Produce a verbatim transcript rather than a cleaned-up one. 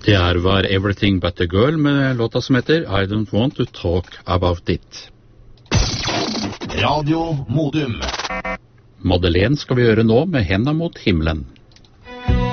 Det er var Everything But A Girl med låta som heter I Don't Want To Talk About It. Radio Modum. Madeleine skal vi gjøre nå med hendene mot himmelen.